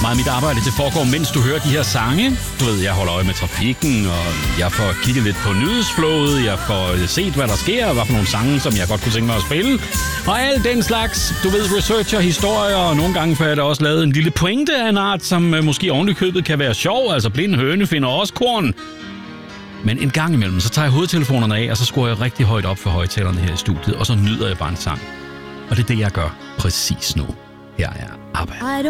Meget af mit arbejde, det foregår, mens du hører de her sange. Du ved, jeg holder øje med trafikken, og jeg får kigget lidt på nyhedsflowet, jeg får set, hvad der sker, og hvad for nogle sange, som jeg godt kunne tænke mig at spille. Og alt den slags, du ved, researcher, historier, og nogle gange får jeg da også lavet en lille pointe af en art, som måske ovenikøbet kan være sjov. Altså, blind høne finder også korn. Men en gang imellem, så tager jeg hovedtelefonerne af, og så skruer jeg rigtig højt op for højtalerne her i studiet, og så nyder jeg bare en sang. Og det er det, jeg gør præcis nu. Her er ABBA.